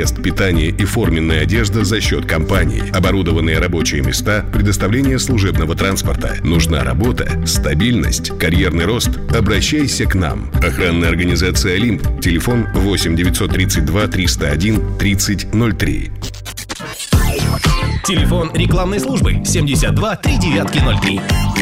проезд, питание и форменная одежда за счет компании, оборудованные рабочие места, предоставление служебного транспорта. Нужна работа, стабильность, карьерный рост? Обращайся к нам. Охранная организация «Олимп». Телефон 8 932 301 3003. Телефон рекламной службы 72 3903.